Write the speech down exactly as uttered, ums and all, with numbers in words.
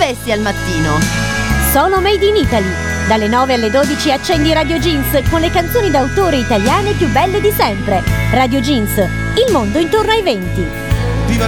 vesti al mattino? Sono Made in Italy. Dalle nove alle dodici accendi Radio Jeans con le canzoni d'autore italiane più belle di sempre. Radio Jeans, il mondo intorno ai venti.